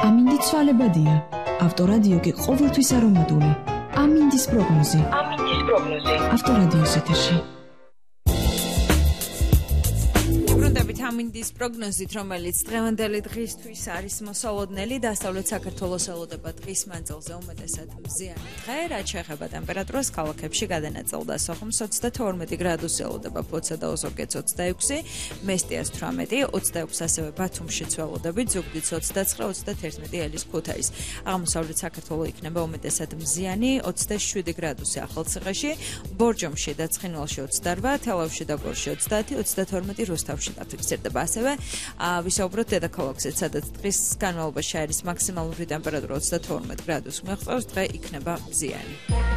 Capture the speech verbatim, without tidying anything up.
ამინდი ცვალებადია. ავტორადიო კი ყოველთვის არომატული. ამინდის პროგნოზი. ამინდის პროგნოზი. ავტორადიოს ეთერში. ბრუნდებით ამინდის პროგნოზით, რომელიც დღევანდელი დღისთვის არის მოსალოდნელი, დასავლეთ საქართველოს ელოდება დღის მანძილზე უმეტესად მზიანი დღე, რაც შეეხება ტემპერატურას, ქალაქებში გადანაწილდა სოხუმს ოცდათორმეტი გრადუსი ელოდება, ფლოტსა და ოზურგეთს ოცდაექვსი, მესტიას თვრამეტი, ოცდაექვსი ასევე ბათუმში ცველოდებით, ზუგდიდს ოცდაცხრა, ოცდათერთმეტი ელის ქუთაის. აღმოსავლეთ საქართველო იქნება უმეტესად მზიანი, ოცდაშვიდი გრადუსი ახალციხეში, ბორჯომში და ცხინვალში ოცდარვა, თელავში და გორში ოცდაათი, ოცდათორმეტი რუსთავში დაფიქსირდება. ასევე ვისაუბროთ დედაქალაქზე, სადაც დღის განმავლობაში არის მაქსიმალური ტემპერატურა ოცდათორმეტი გრადუსი მიაღწევს, დღე იქნება მზიანი.